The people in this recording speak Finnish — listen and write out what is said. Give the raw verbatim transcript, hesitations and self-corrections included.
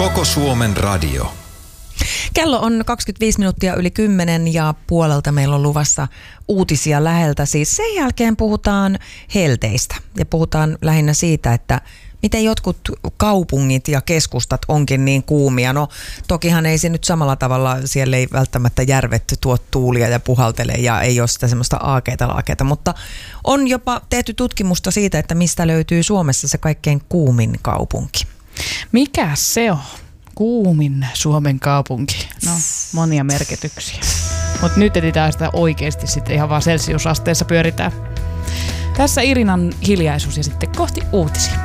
Koko Suomen radio. Kello on kaksikymmentäviisi minuuttia yli kymmenen ja puolelta meillä on luvassa uutisia läheltä. Siis sen jälkeen puhutaan helteistä ja puhutaan lähinnä siitä, että miten jotkut kaupungit ja keskustat onkin niin kuumia. No tokihan ei se nyt samalla tavalla, siellä ei välttämättä järvet tuo tuulia ja puhaltele ja ei ole sitä semmoista aakeita laakeita, mutta on jopa tehty tutkimusta siitä, että mistä löytyy Suomessa se kaikkein kuumin kaupunki. Mikä se on? Kuumin Suomen kaupunki. No, monia merkityksiä. Mutta nyt etsitään sitä oikeasti sitten ihan vaan celsiusasteessa pyöritään. Tässä Irinan hiljaisuus ja sitten kohti uutisia.